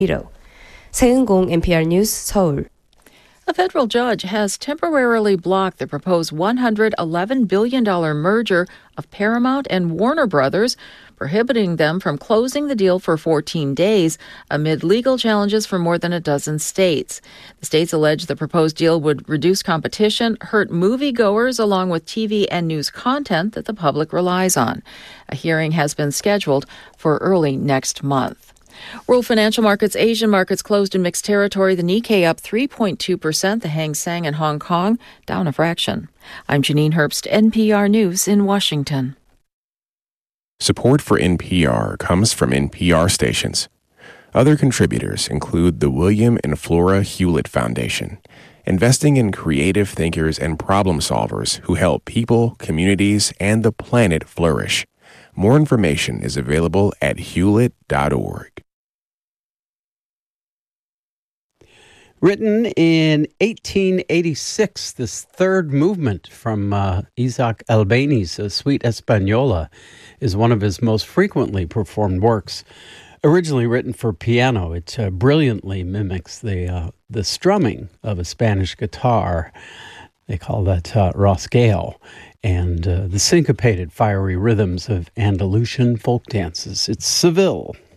세은공 NPR 뉴스 서울. A federal judge has temporarily blocked the proposed $111 billion merger of Paramount and Warner Brothers, prohibiting them from closing the deal for 14 days amid legal challenges from more than a dozen states. The states allege the proposed deal would reduce competition, hurt moviegoers, along with TV and news content that the public relies on. A hearing has been scheduled for early next month. World financial markets, Asian markets closed in mixed territory. The Nikkei up 3.2%. The Hang Seng in Hong Kong down a fraction. I'm Janine Herbst, NPR News in Washington. Support for NPR comes from NPR stations. Other contributors include the William and Flora Hewlett Foundation, investing in creative thinkers and problem solvers who help people, communities, and the planet flourish. More information is available at hewlett.org. Written in 1886, this third movement from Isaac Albéniz, Suite Española, is one of his most frequently performed works. Originally written for piano, it brilliantly mimics the strumming of a Spanish guitar. They call that rasgueo, and the syncopated, fiery rhythms of Andalusian folk dances. It's Seville.